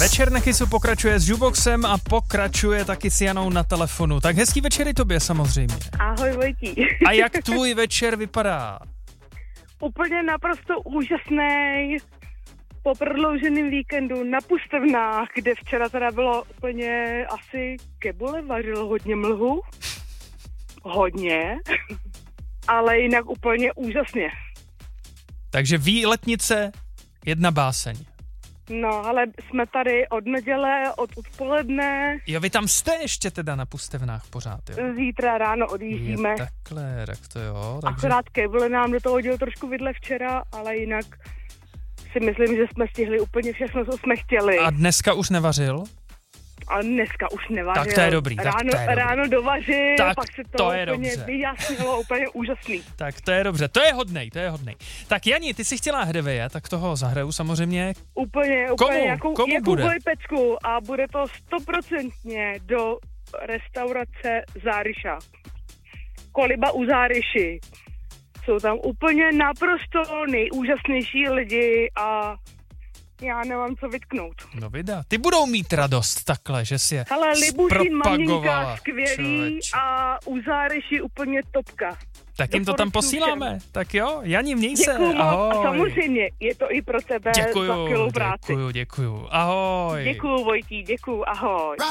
Večer na Kissu pokračuje s Juboxem a pokračuje taky s Janou na telefonu. Tak hezký večer i tobě samozřejmě. Ahoj Vojtí. A jak tvůj večer vypadá? Úplně naprosto úžasný. Po prodlouženém víkendu na Pustevnách, kde včera teda bylo úplně asi kebule, vařilo hodně mlhu. Hodně. Ale jinak úplně úžasně. Takže výletnice, jedna báseň. No, ale jsme tady od neděle, od odpoledne. Jo, vy tam jste ještě teda na Pustevnách pořád, jo? Zítra ráno odjíždíme. Je takhle, tak to jo. Takže... Akorát kebule nám do toho hodil trošku vidle včera, ale jinak si myslím, že jsme stihli úplně všechno, co jsme chtěli. A dneska už nevařil? A dneska už nevařil. Tak to je dobrý. Ráno dovařil, tak pak se to je úplně dobře. vyjasnilo, úplně úžasný. Tak to je dobře, to je hodnej. Tak Jani, ty jsi chtěla Hdeveje, tak toho zahraju samozřejmě. Úplně Komu bude? Pecku a bude to 100% do restaurace Záryša. Koliba u Záryši. Jsou tam úplně naprosto nejúžasnější lidi a já nemám co vytknout. No vida, ty budou mít radost takhle, že si je hele, Libušín maminka skvělý člověč. A u Záryši úplně topka. Tak jim to tam posíláme. Všem. Tak jo, Jani, měj se. Děkuju Ahoj. a samozřejmě je to i pro tebe za skvělou práci. Děkuju. Ahoj. Děkuju Vojtí, děkuju, ahoj.